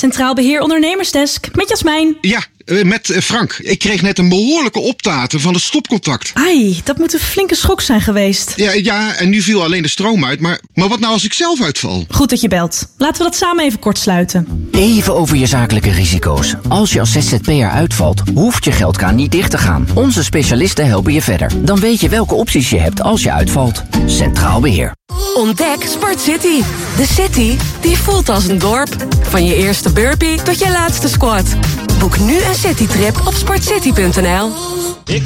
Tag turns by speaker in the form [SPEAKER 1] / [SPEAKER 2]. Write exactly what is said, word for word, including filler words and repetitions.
[SPEAKER 1] Centraal Beheer Ondernemersdesk, met Jasmijn.
[SPEAKER 2] Ja, met Frank. Ik kreeg net een behoorlijke optaten van het stopcontact.
[SPEAKER 1] Ai, dat moet een flinke schok zijn geweest.
[SPEAKER 2] Ja, ja, en nu viel alleen de stroom uit. Maar, maar wat nou als ik zelf uitval?
[SPEAKER 1] Goed dat je belt. Laten we dat samen even kort sluiten.
[SPEAKER 3] Even over je zakelijke risico's. Als je als Z Z P'er uitvalt, hoeft je geldkraan niet dicht te gaan. Onze specialisten helpen je verder. Dan weet je welke opties je hebt als je uitvalt. Centraal Beheer.
[SPEAKER 4] Ontdek Sport City. De city die voelt als een dorp. Van je eerste burpee tot je laatste squat. Boek nu een citytrip op sportcity punt n l.